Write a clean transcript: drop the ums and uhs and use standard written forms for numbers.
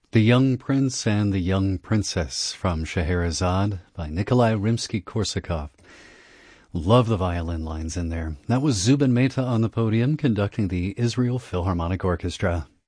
The Young Prince and the Young Princess from Scheherazade by Nikolai Rimsky-Korsakov. Love the violin lines in there. That was Zubin Mehta on the podium conducting the Israel Philharmonic Orchestra.